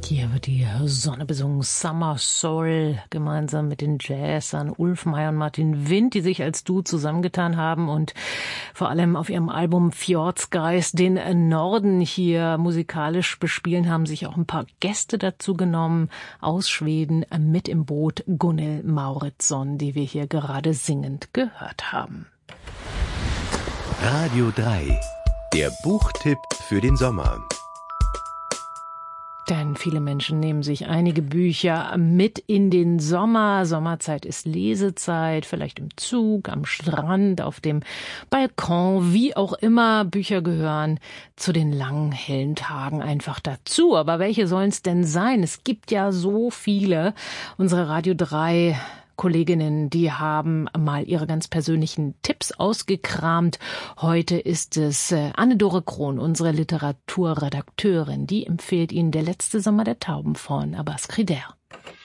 Hier wird die Sonne besungen, Summer Soul, gemeinsam mit den Jazzern Ulf Meyer und Martin Wind, die sich als Duo zusammengetan haben und vor allem auf ihrem Album Fjordsgeist den Norden hier musikalisch bespielen, haben sich auch ein paar Gäste dazu genommen aus Schweden, mit im Boot Gunnel Mauritsson, die wir hier gerade singend gehört haben. Radio 3, der Buchtipp für den Sommer. Denn viele Menschen nehmen sich einige Bücher mit in den Sommer. Sommerzeit ist Lesezeit, vielleicht im Zug, am Strand, auf dem Balkon, wie auch immer. Bücher gehören zu den langen, hellen Tagen einfach dazu. Aber welche sollen es denn sein? Es gibt ja so viele. Unsere Radio 3 Kolleginnen, die haben mal ihre ganz persönlichen Tipps ausgekramt. Heute ist es Anne-Dore Krohn, unsere Literaturredakteurin, die empfiehlt Ihnen Der letzte Sommer der Tauben von Abbas Krider.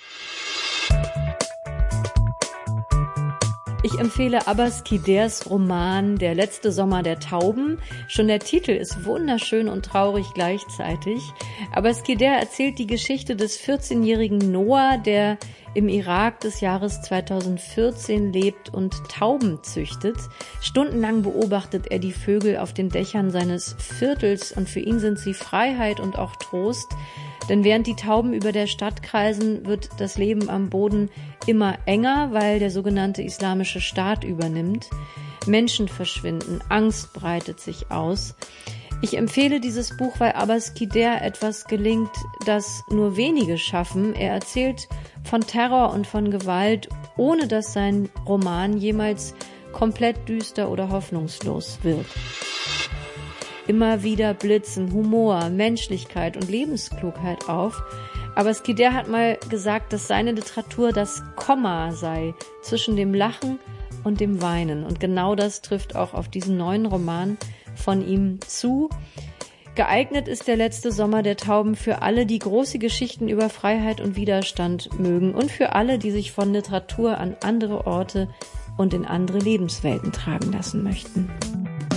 Ich empfehle Abbas Kiders Roman Der letzte Sommer der Tauben. Schon der Titel ist wunderschön und traurig gleichzeitig. Abbas Kider erzählt die Geschichte des 14-jährigen Noah, der im Irak des Jahres 2014 lebt und Tauben züchtet. Stundenlang beobachtet er die Vögel auf den Dächern seines Viertels und für ihn sind sie Freiheit und auch Trost. Denn während die Tauben über der Stadt kreisen, wird das Leben am Boden immer enger, weil der sogenannte Islamische Staat übernimmt. Menschen verschwinden, Angst breitet sich aus. Ich empfehle dieses Buch, weil Abbas Kider etwas gelingt, das nur wenige schaffen. Er erzählt von Terror und von Gewalt, ohne dass sein Roman jemals komplett düster oder hoffnungslos wird. Immer wieder blitzen Humor, Menschlichkeit und Lebensklugheit auf. Abbas Kider hat mal gesagt, dass seine Literatur das Komma sei zwischen dem Lachen und dem Weinen. Und genau das trifft auch auf diesen neuen Roman von ihm zu. Geeignet ist Der letzte Sommer der Tauben für alle, die große Geschichten über Freiheit und Widerstand mögen und für alle, die sich von Literatur an andere Orte und in andere Lebenswelten tragen lassen möchten.